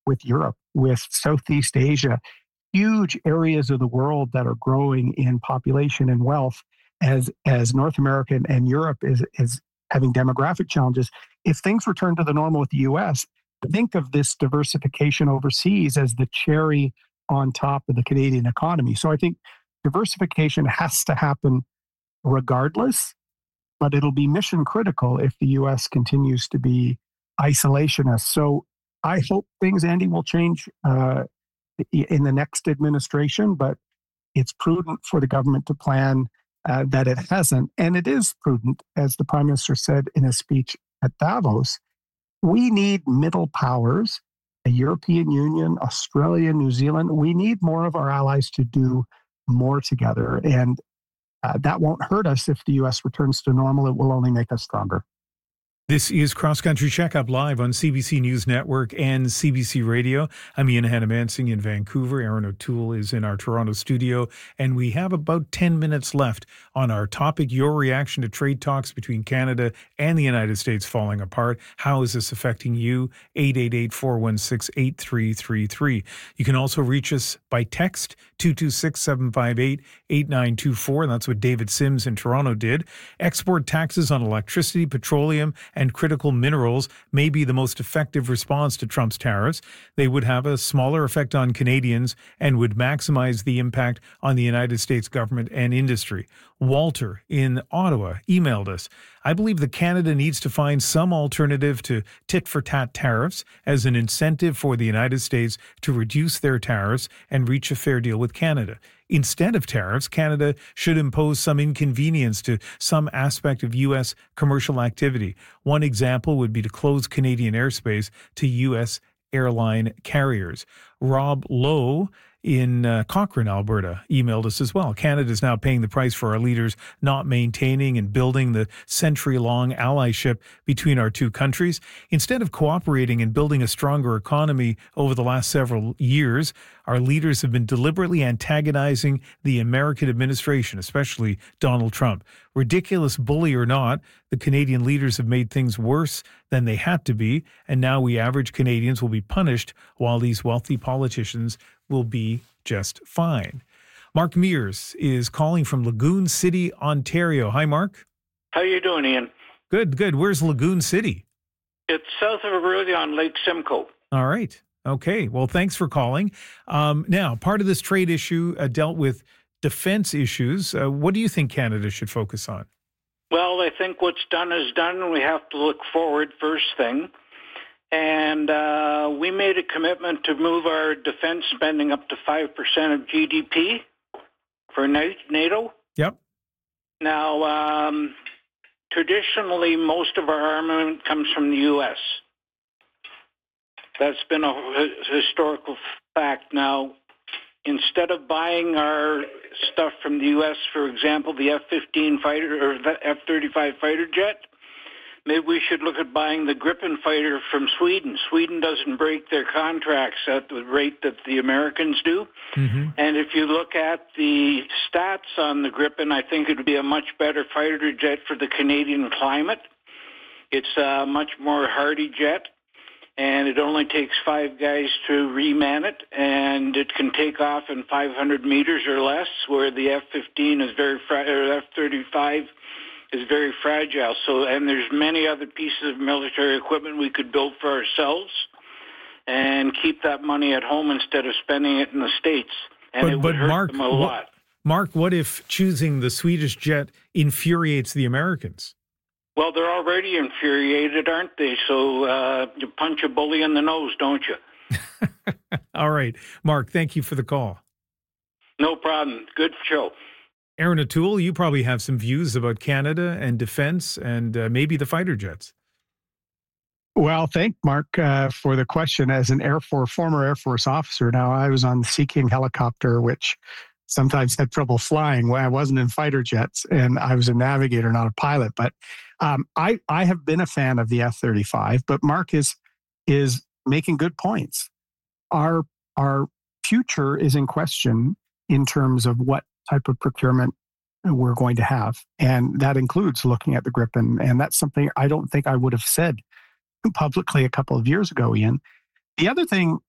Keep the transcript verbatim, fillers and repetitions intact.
with Europe, with Southeast Asia, huge areas of the world that are growing in population and wealth as, as North America and Europe is, is having demographic challenges. If things return to the normal with the U S, think of this diversification overseas as the cherry on top of the Canadian economy. So I think diversification has to happen regardless, but it'll be mission critical if the U S continues to be isolationist. So I hope things, Andy, will change uh, in the next administration, but it's prudent for the government to plan uh, that it hasn't. And it is prudent, as the Prime Minister said in his speech at Davos. We need middle powers, the European Union, Australia, New Zealand. We need more of our allies to do more together. And uh, that won't hurt us if the U S returns to normal. It will only make us stronger. This is Cross Country Checkup live on C B C News Network and C B C Radio. I'm Ian Hannah-Mansing in Vancouver. Aaron O'Toole is in our Toronto studio, and we have about ten minutes left on our topic, your reaction to trade talks between Canada and the United States falling apart. How is this affecting you? eight eight eight, four one six, eight three three three. You can also reach us by text, two two six, seven five eight, eight nine two four. That's what David Sims in Toronto did. Export taxes on electricity, petroleum, and critical minerals may be the most effective response to Trump's tariffs. They would have a smaller effect on Canadians and would maximize the impact on the United States government and industry. Walter in Ottawa emailed us. I believe that Canada needs to find some alternative to tit-for-tat tariffs as an incentive for the United States to reduce their tariffs and reach a fair deal with Canada. Instead of tariffs, Canada should impose some inconvenience to some aspect of U S commercial activity. One example would be to close Canadian airspace to U S airline carriers. Rob Lowe in uh, Cochrane, Alberta, emailed us as well. Canada is now paying the price for our leaders not maintaining and building the century-long allyship between our two countries. Instead of cooperating and building a stronger economy over the last several years, our leaders have been deliberately antagonizing the American administration, especially Donald Trump. Ridiculous bully or not, the Canadian leaders have made things worse than they had to be, and now we average Canadians will be punished while these wealthy politicians will be just fine. Mark Mears is calling from Lagoon City, Ontario. Hi, Mark. How you doing, Ian? Good, good. Where's Lagoon City? It's south of Orillia on Lake Simcoe. All right. Okay. Well, thanks for calling. Um, now, part of this trade issue uh, dealt with defense issues. Uh, what do you think Canada should focus on? Well, I think what's done is done, and we have to look forward first thing. And uh, we made a commitment to move our defense spending up to five percent of G D P for NATO. Yep. Now, um, traditionally, most of our armament comes from the U S. That's been a historical fact. Now, instead of buying our stuff from the U S, for example, the F fifteen fighter or the F thirty-five fighter jet, maybe we should look at buying the Gripen fighter from Sweden. Sweden doesn't break their contracts at the rate that the Americans do. Mm-hmm. And if you look at the stats on the Gripen, I think it would be a much better fighter jet for the Canadian climate. It's a much more hardy jet, and it only takes five guys to reman it, and it can take off in five hundred meters or less, where the F fifteen is very fra- or F thirty-five is very fragile. So, and there's many other pieces of military equipment we could build for ourselves and keep that money at home instead of spending it in the States. And but, it would but hurt Mark, them a what, lot. Mark, what if choosing the Swedish jet infuriates the Americans? Well, they're already infuriated, aren't they? So uh, you punch a bully in the nose, don't you? All right. Mark, thank you for the call. No problem. Good show. Aaron O'Toole, you probably have some views about Canada and defense and uh, maybe the fighter jets. Well, thank Mark uh, for the question. As an Air Force, former Air Force officer, now I was on the Sea King helicopter, which sometimes had trouble flying when I wasn't in fighter jets, and I was a navigator, not a pilot. But um, I, I have been a fan of the F thirty-five, but Mark is is making good points. Our our future is in question in terms of what type of procurement we're going to have. And that includes looking at the Gripen. And that's something I don't think I would have said publicly a couple of years ago, Ian. The other thing